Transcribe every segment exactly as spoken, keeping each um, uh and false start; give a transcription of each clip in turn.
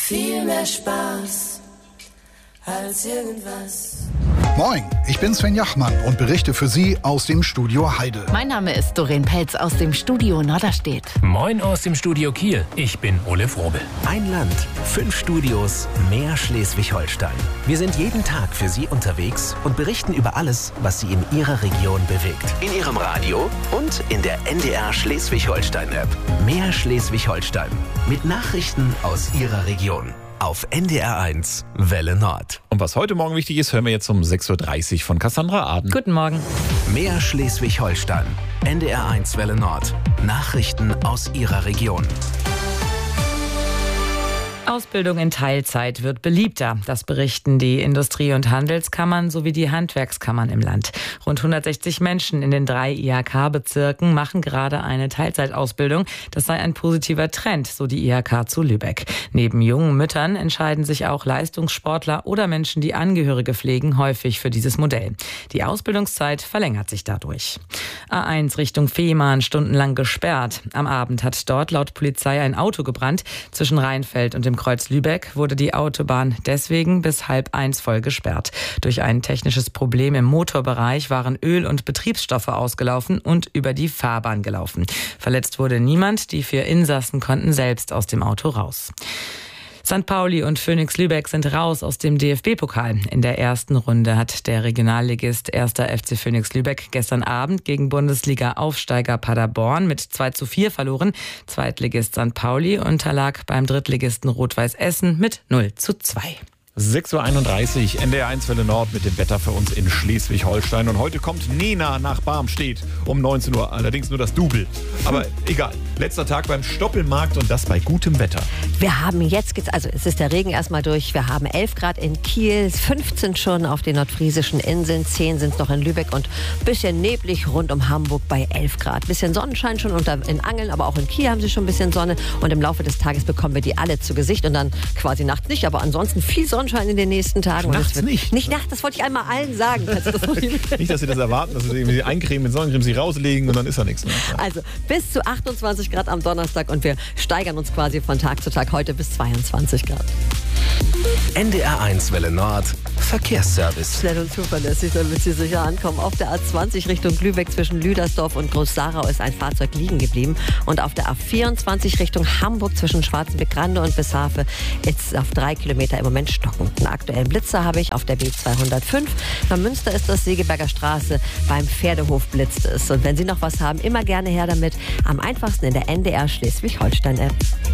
Viel mehr Spaß als irgendwas. Moin, ich bin Sven Jachmann und berichte für Sie aus dem Studio Heide. Mein Name ist Doreen Pelz aus dem Studio Norderstedt. Moin aus dem Studio Kiel. Ich bin Ole Frobel. Ein Land, fünf Studios, mehr Schleswig-Holstein. Wir sind jeden Tag für Sie unterwegs und berichten über alles, was Sie in Ihrer Region bewegt. In Ihrem Radio und in der N D R Schleswig-Holstein-App. Mehr Schleswig-Holstein mit Nachrichten aus Ihrer Region. Auf N D R eins, Welle Nord. Und was heute Morgen wichtig ist, hören wir jetzt um sechs Uhr dreißig von Cassandra Aden. Guten Morgen. Mehr Schleswig-Holstein. N D R eins, Welle Nord. Nachrichten aus Ihrer Region. Ausbildung in Teilzeit wird beliebter. Das berichten die Industrie- und Handelskammern sowie die Handwerkskammern im Land. Rund hundertsechzig Menschen in den drei I H K-Bezirken machen gerade eine Teilzeitausbildung. Das sei ein positiver Trend, so die I H K zu Lübeck. Neben jungen Müttern entscheiden sich auch Leistungssportler oder Menschen, die Angehörige pflegen, häufig für dieses Modell. Die Ausbildungszeit verlängert sich dadurch. A eins Richtung Fehmarn stundenlang gesperrt. Am Abend hat dort laut Polizei ein Auto gebrannt. Zwischen Rheinfeld und dem Kreuz Lübeck wurde die Autobahn deswegen bis halb eins voll gesperrt. Durch ein technisches Problem im Motorbereich waren Öl- und Betriebsstoffe ausgelaufen und über die Fahrbahn gelaufen. Verletzt wurde niemand, die vier Insassen konnten selbst aus dem Auto raus. Sankt Pauli und Phönix Lübeck sind raus aus dem D F B-Pokal. In der ersten Runde hat der Regionalligist erster F C Phönix Lübeck gestern Abend gegen Bundesliga-Aufsteiger Paderborn mit zwei zu vier verloren. Zweitligist Sankt Pauli unterlag beim Drittligisten Rot-Weiß Essen mit null zu zwei. sechs Uhr einunddreißig, N D R eins Welle Nord mit dem Wetter für uns in Schleswig-Holstein. Und heute kommt Nena nach Barmstedt um neunzehn Uhr, allerdings nur das Double. Aber egal, letzter Tag beim Stoppelmarkt und das bei gutem Wetter. Wir haben jetzt, geht's, also es ist der Regen erstmal durch, wir haben elf Grad in Kiel, fünfzehn schon auf den nordfriesischen Inseln, zehn sind es noch in Lübeck und ein bisschen neblig rund um Hamburg bei elf Grad. Bisschen Sonnenschein schon unter, in Angeln, aber auch in Kiel haben sie schon ein bisschen Sonne und im Laufe des Tages bekommen wir die alle zu Gesicht und dann quasi nachts nicht, aber ansonsten viel Sonnenschein in den nächsten Tagen. Nachts und wird nicht? Nicht nachts, das wollte ich einmal allen sagen. Das nicht, dass Sie das erwarten, dass Sie irgendwie eincremen mit Sonnencreme, Sie rauslegen und dann ist da nichts mehr. Also bis zu achtundzwanzig Grad am Donnerstag und wir steigern uns quasi von Tag zu Tag heute bis zweiundzwanzig Grad. N D R eins, Welle Nord. Verkehrsservice. Schnell und zuverlässig, damit Sie sicher ankommen. Auf der A zwanzig Richtung Lübeck zwischen Lüdersdorf und Groß-Sarau ist ein Fahrzeug liegen geblieben. Und auf der A vierundzwanzig Richtung Hamburg zwischen Schwarzenbeck-Grande und Besshafe ist auf drei Kilometer im Moment stockend. Einen aktuellen Blitzer habe ich auf der B zweihundertfünf. Bei Münster ist das Segeberger Straße, beim Pferdehof blitzt es. Und wenn Sie noch was haben, immer gerne her damit. Am einfachsten in der N D R Schleswig-Holstein-App.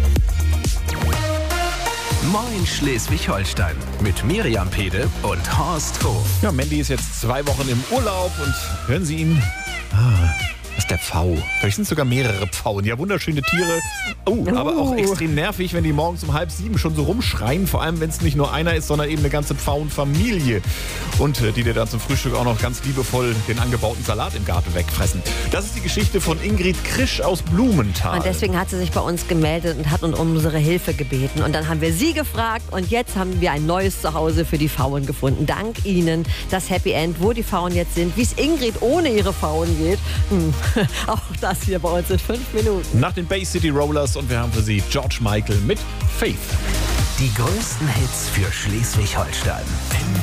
Moin Schleswig-Holstein mit Miriam Pede und Horst Hof. Ja, Mandy ist jetzt zwei Wochen im Urlaub und hören Sie ihn. Ah, das ist der Pfau. Vielleicht sind es sogar mehrere Pfauen. Ja, wunderschöne Tiere. Oh, uh. aber auch extrem nervig, wenn die morgens um halb sieben schon so rumschreien. Vor allem, wenn es nicht nur einer ist, sondern eben eine ganze Pfauenfamilie. Und äh, die dir dann zum Frühstück auch noch ganz liebevoll den angebauten Salat im Garten wegfressen. Das ist die Geschichte von Ingrid Krisch aus Blumenthal. Und deswegen hat sie sich bei uns gemeldet und hat um unsere Hilfe gebeten. Und dann haben wir sie gefragt und jetzt haben wir ein neues Zuhause für die Pfauen gefunden. Dank Ihnen das Happy End, wo die Pfauen jetzt sind, wie es Ingrid ohne ihre Pfauen geht. Hm. Auch das hier bei uns in fünf Minuten. Nach den Bay City Rollers und wir haben für Sie George Michael mit Faith. Die größten Hits für Schleswig-Holstein.